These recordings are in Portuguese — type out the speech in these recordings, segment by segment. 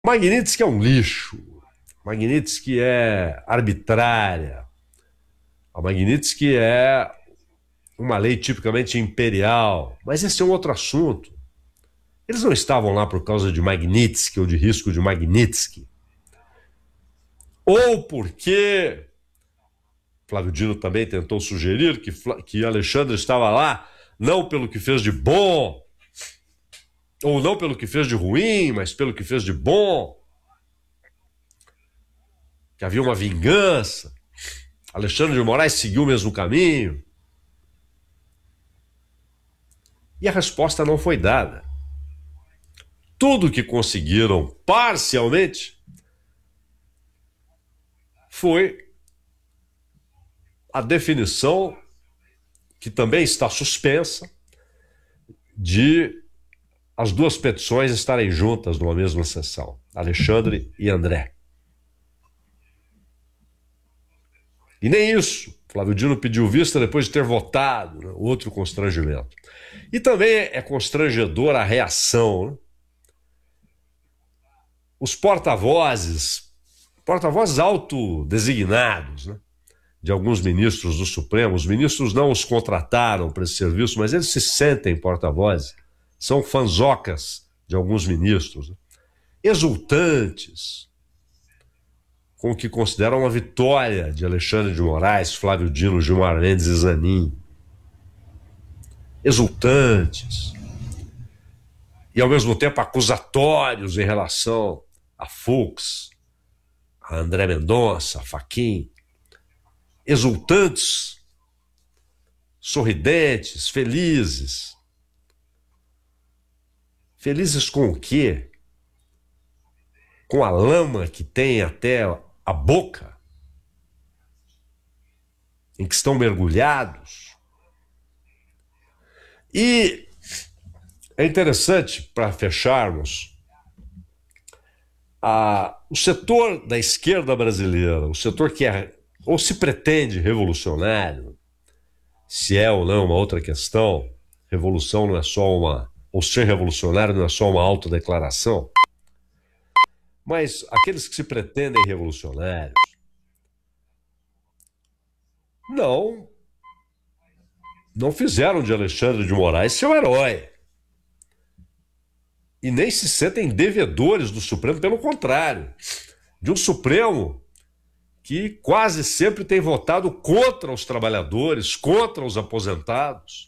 Magnitsky é um lixo. Magnitsky é arbitrária. A Magnitsky é uma lei tipicamente imperial. Mas esse é um outro assunto. Eles não estavam lá por causa de Magnitsky ou de risco de Magnitsky. Ou porque Flávio Dino também tentou sugerir que Alexandre estava lá não pelo que fez de bom, ou não pelo que fez de ruim, mas pelo que fez de bom. Que havia uma vingança. Alexandre de Moraes seguiu o mesmo caminho. E a resposta não foi dada. Tudo que conseguiram parcialmente foi a definição, que também está suspensa, de as duas petições estarem juntas numa mesma sessão, Alexandre e André. E nem isso. Flávio Dino pediu vista depois de ter votado, né? Outro constrangimento. E também é constrangedora a reação, né? Os porta-vozes autodesignados, né, de alguns ministros do Supremo. Os ministros não os contrataram para esse serviço, mas eles se sentem porta-vozes. São fanzocas de alguns ministros, né, exultantes com o que consideram uma vitória de Alexandre de Moraes, Flávio Dino, Gilmar Mendes e Zanin. Exultantes. E, ao mesmo tempo, acusatórios em relação a Fux, a André Mendonça, a Fachin. Exultantes, sorridentes, felizes. Felizes com o quê? Com a lama que tem até a boca, em que estão mergulhados. E é interessante, para fecharmos, o setor da esquerda brasileira, o setor que é ou se pretende revolucionário, se é ou não uma outra questão, revolução não é só ou ser revolucionário não é só uma autodeclaração, mas aqueles que se pretendem revolucionários não fizeram de Alexandre de Moraes seu herói. E nem se sentem devedores do Supremo, pelo contrário, de um Supremo que quase sempre tem votado contra os trabalhadores, contra os aposentados.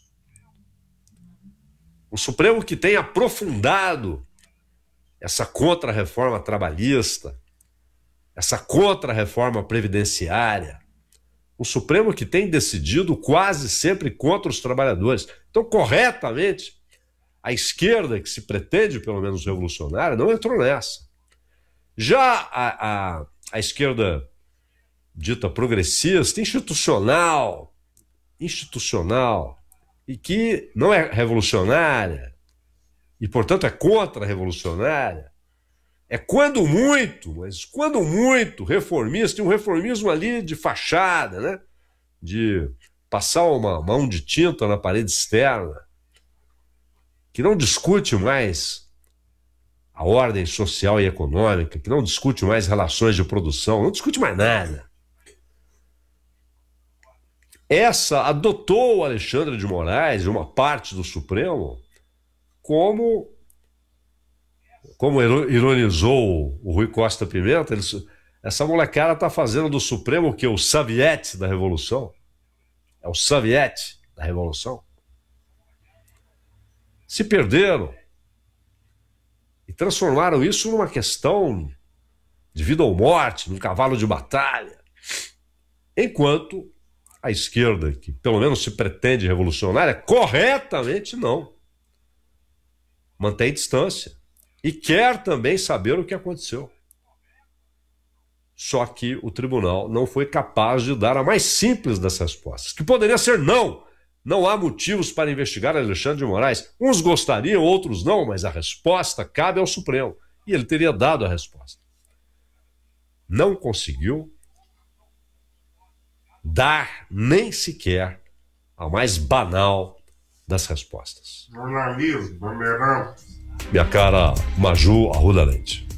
Um Supremo que tem aprofundado essa contra-reforma trabalhista, essa contra-reforma previdenciária. Um Supremo que tem decidido quase sempre contra os trabalhadores. Então, corretamente, a esquerda, que se pretende pelo menos revolucionária, não entrou nessa. Já a esquerda dita progressista, institucional, e que não é revolucionária, e portanto é contra-revolucionária, é quando muito reformista, e um reformismo ali de fachada, né? De passar uma mão de tinta na parede externa, que não discute mais a ordem social e econômica, que não discute mais relações de produção, não discute mais nada. Essa adotou o Alexandre de Moraes, uma parte do Supremo, como ironizou o Rui Costa Pimenta, essa molecada está fazendo do Supremo o que? O Soviete da Revolução. É o Soviete da Revolução. Se perderam e transformaram isso numa questão de vida ou morte, num cavalo de batalha. Enquanto a esquerda, que pelo menos se pretende revolucionária, corretamente não. Mantém distância e quer também saber o que aconteceu. Só que o tribunal não foi capaz de dar a mais simples das respostas, que poderia ser não. Não há motivos para investigar Alexandre de Moraes. Uns gostariam, outros não, mas a resposta cabe ao Supremo. E ele teria dado a resposta. Não conseguiu dar nem sequer a mais banal das respostas. Jornalismo, bandeirante. Minha cara Maju Arruda Leite.